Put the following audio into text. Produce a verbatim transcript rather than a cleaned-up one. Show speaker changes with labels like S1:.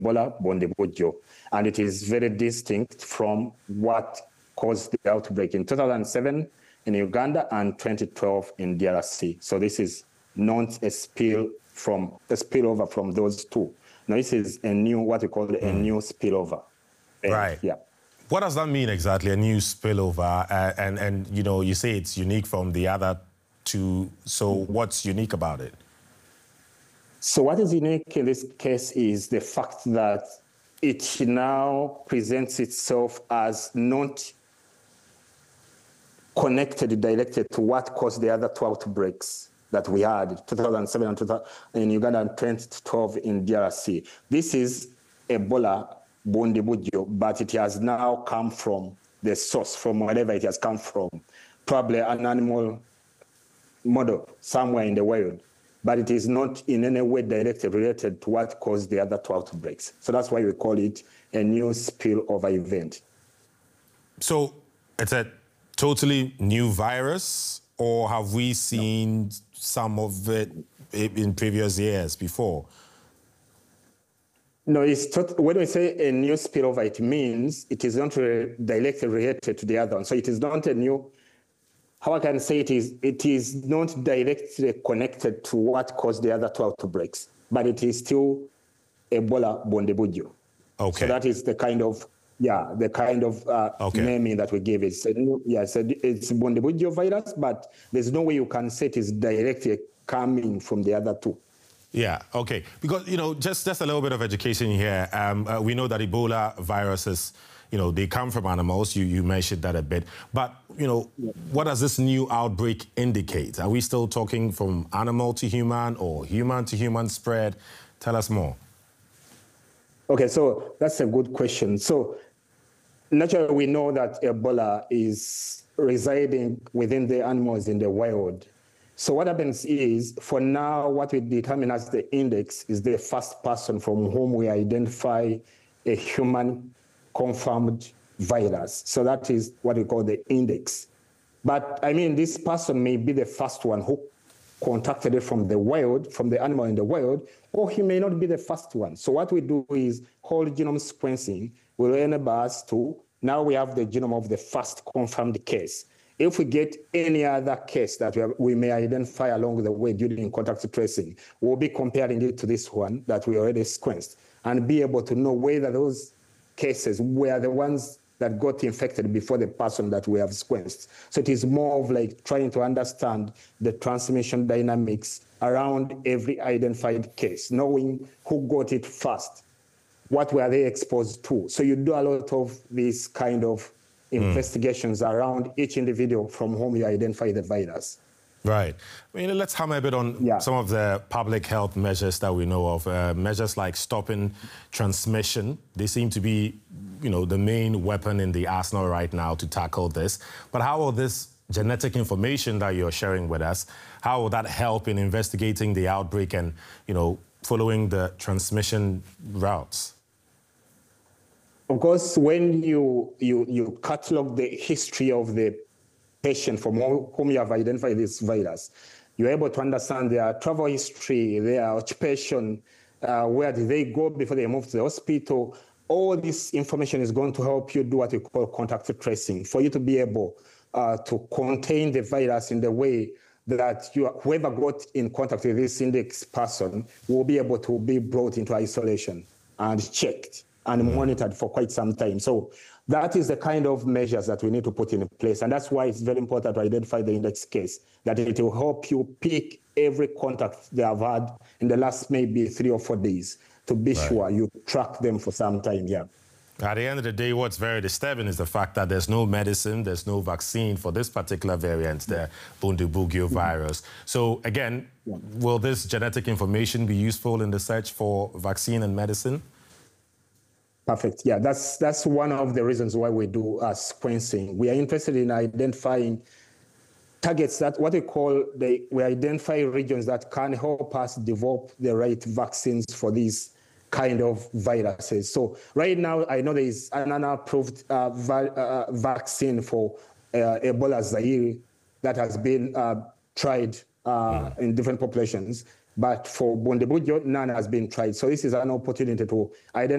S1: Ebola Bundibugyo, and it is very distinct from what caused the outbreak in two thousand seven in Uganda and twenty twelve in D R C. So this is not a spill from a spillover from those two. Now this is a new, what we call a mm. new spillover. And,
S2: right.
S1: Yeah.
S2: What does that mean exactly, a new spillover? Uh, and, and, you know, you say it's unique from the other two. So what's unique about it?
S1: So what is unique in this case is the fact that it now presents itself as not connected, directed to what caused the other two outbreaks that we had, two thousand seven and two thousand in Uganda and twenty twelve in D R C. This is Ebola Bundibugyo, but it has now come from the source, from wherever it has come from, probably an animal model somewhere in the world, but it is not in any way directly related to what caused the other two outbreaks. So that's why we call it a new spillover event.
S2: So it's a totally new virus, or have we seen no. some of it in previous years before?
S1: No, it's tot- when we say a new spillover, it means it is not re- directly related to the other one. So it is not a new, how I can say it is, it is not directly connected to what caused the other two outbreaks, but it is still Ebola Bundibugyo.
S2: Okay.
S1: So that is the kind of, yeah, the kind of uh, okay. naming that we give. It's a new, yeah, it's, a, it's Bundibugyo virus, but there's no way you can say it is directly coming from the other two.
S2: Yeah, okay. Because, you know, just, just a little bit of education here. Um, uh, we know that Ebola viruses, you know, they come from animals. You, you mentioned that a bit. But, you know, yeah. what does this new outbreak indicate? Are we still talking from animal to human or human to human spread? Tell us more.
S1: Okay, so that's a good question. So naturally, we know that Ebola is residing within the animals in the wild. So what happens is, for now, what we determine as the index is the first person from whom we identify a human confirmed virus. So that is what we call the index. But I mean, this person may be the first one who contacted it from the wild, from the animal in the wild, or he may not be the first one. So what we do is whole genome sequencing will enable us to, now we have the genome of the first confirmed case. If we get any other case that we, have, we may identify along the way during contact tracing, we'll be comparing it to this one that we already sequenced and be able to know whether those cases were the ones that got infected before the person that we have sequenced. So it is more of like trying to understand the transmission dynamics around every identified case, knowing who got it first, what were they exposed to. So you do a lot of these kind of investigations mm. around each individual from whom you identify the virus.
S2: Right. I mean, let's hammer a bit on yeah. some of the public health measures that we know of. Uh, measures like stopping transmission. They seem to be, you know, the main weapon in the arsenal right now to tackle this. But how will this genetic information that you're sharing with us, how will that help in investigating the outbreak and, you know, following the transmission routes?
S1: Of course, when you, you, you catalog the history of the patient from whom you have identified this virus, you're able to understand their travel history, their occupation, uh, where did they go before they moved to the hospital. All this information is going to help you do what we call contact tracing, for you to be able uh, to contain the virus in the way that you, whoever got in contact with this index person will be able to be brought into isolation and checked and mm. monitored for quite some time. So that is the kind of measures that we need to put in place. And that's why it's very important to identify the index case, that it will help you pick every contact they have had in the last maybe three or four days to be right. sure you track them for some time, yeah.
S2: At the end of the day, what's very disturbing is the fact that there's no medicine, there's no vaccine for this particular variant, the Bundibugyo virus. So again, yeah. will this genetic information be useful in the search for vaccine and medicine?
S1: Perfect. Yeah, that's that's one of the reasons why we do uh, sequencing. We are interested in identifying targets that what we call the we identify regions that can help us develop the right vaccines for these kind of viruses. So right now, I know there is an unapproved uh, va uh, vaccine for uh, Ebola Zaire that has been uh, tried uh, mm. in different populations, but for Bundibugyo, none has been tried. So this is an opportunity to identify